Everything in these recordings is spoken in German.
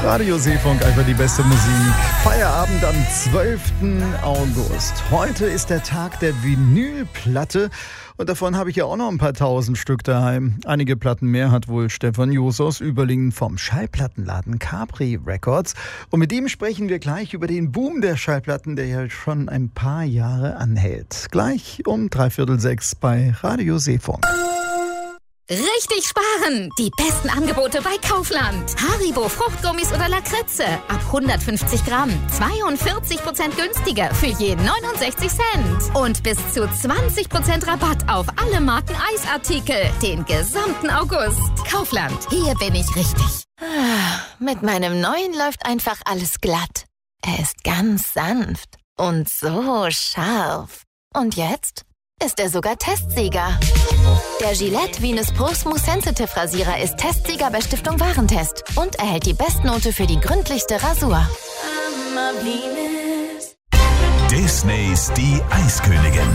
Radio Seefunk, einfach die beste Musik. Feierabend am 12. August. Heute ist der Tag der Vinylplatte und davon habe ich ja auch noch ein paar tausend Stück daheim. Einige Platten mehr hat wohl Stefan Joos aus Überlingen vom Schallplattenladen Capri Records. Und mit ihm sprechen wir gleich über den Boom der Schallplatten, der ja schon ein paar Jahre anhält. Gleich um 5:45 bei Radio Seefunk. Richtig sparen! Die besten Angebote bei Kaufland. Haribo Fruchtgummis oder Lakritze ab 150 Gramm. 42% günstiger für je 69 Cent. Und bis zu 20% Rabatt auf alle Marken Eisartikel. Den gesamten August. Kaufland, hier bin ich richtig. Mit meinem neuen läuft einfach alles glatt. Er ist ganz sanft und so scharf. Und jetzt ist er sogar Testsieger. Der Gillette Venus Pro Smooth Sensitive Rasierer ist Testsieger bei Stiftung Warentest und erhält die Bestnote für die gründlichste Rasur. Disneys Die Eiskönigin.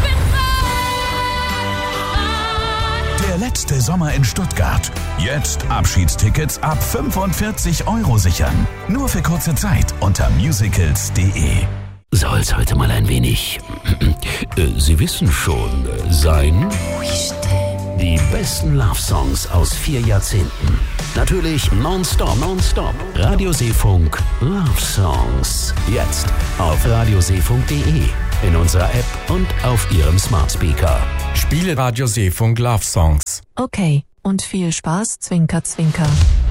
Der letzte Sommer in Stuttgart. Jetzt Abschiedstickets ab 45 € sichern. Nur für kurze Zeit unter musicals.de. Soll's heute mal ein wenig, Sie wissen schon, sein? Die besten Love-Songs aus 4 Jahrzehnten. Natürlich nonstop. Radio Seefunk Love Songs. Jetzt auf radioseefunk.de, in unserer App und auf Ihrem Smart Speaker. Spiele Radio Seefunk Love Songs. Okay, und viel Spaß, Zwinker, Zwinker.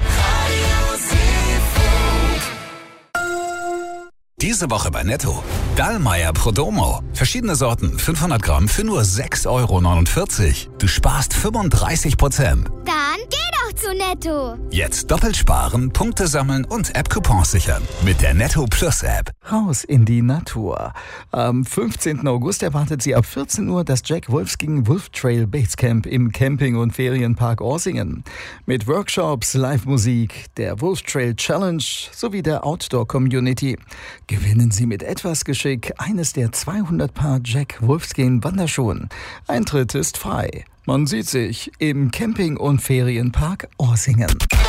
Diese Woche bei Netto. Dallmayr Prodomo. Verschiedene Sorten, 500 Gramm für nur 6,49 €. Du sparst 35%. Dann geh doch zu Netto. Jetzt doppelt sparen, Punkte sammeln und App-Coupons sichern. Mit der Netto Plus App. Raus in die Natur. Am 15. August erwartet Sie ab 14 Uhr das Jack Wolfsking Wolf Trail Basecamp im Camping- und Ferienpark Orsingen. Mit Workshops, Live-Musik, der Wolf Trail Challenge sowie der Outdoor-Community. Gewinnen Sie mit etwas Geschick eines der 200 Paar Jack Wolfskin Wanderschuhen. Eintritt ist frei. Man sieht sich im Camping- und Ferienpark Orsingen.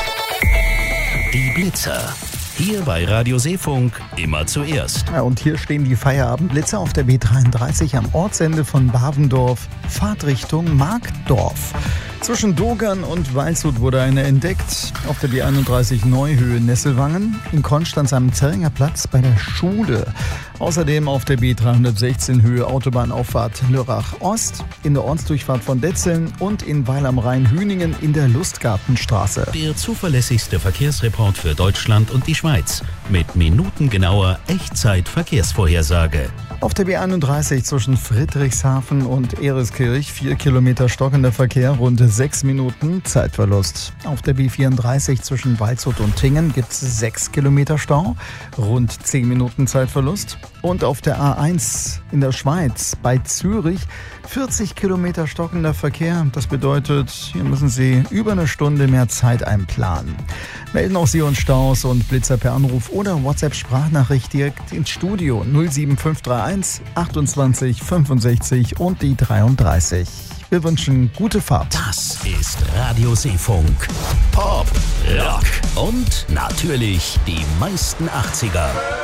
Die Blitzer. Hier bei Radio Seefunk immer zuerst. Ja, und hier stehen die Feierabendblitzer auf der B33 am Ortsende von Bavendorf, Fahrtrichtung Markdorf. Zwischen Dogern und Waldshut wurde eine entdeckt. Auf der B31 Neuhöhe Nesselwangen, in Konstanz am Zerringer Platz bei der Schule. Außerdem auf der B316 Höhe Autobahnauffahrt Lörrach Ost, in der Ortsdurchfahrt von Detzeln und in Weil am Rhein Hüningen in der Lustgartenstraße. Der zuverlässigste Verkehrsreport für Deutschland und die Schweiz. Mit minutengenauer Echtzeit-Verkehrsvorhersage. Auf der B31 zwischen Friedrichshafen und Ereskirch 4 Kilometer stockender Verkehr, rund 6 Minuten Zeitverlust. Auf der B34 zwischen Waldshut und Tingen gibt es 6 Kilometer Stau, rund 10 Minuten Zeitverlust. Und auf der A1 in der Schweiz bei Zürich 40 Kilometer stockender Verkehr. Das bedeutet, hier müssen Sie über eine Stunde mehr Zeit einplanen. Melden auch Sie uns Staus und Blitzer per Anruf oder WhatsApp-Sprachnachricht direkt ins Studio 07531 28 65 und die 33. Wir wünschen gute Fahrt. Das ist Radio Seefunk. Pop, Rock und natürlich die meisten 80er.